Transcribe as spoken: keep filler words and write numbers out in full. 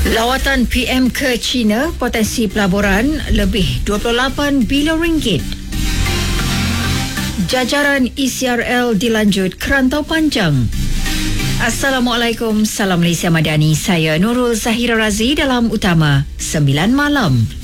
Lawatan P M ke China, potensi pelaburan lebih dua puluh lapan bilion ringgit. Jajaran E C R L dilanjut kerantau panjang. Assalamualaikum, salam Malaysia Madani. Saya Nurul Zahira Razi dalam Utama sembilan malam.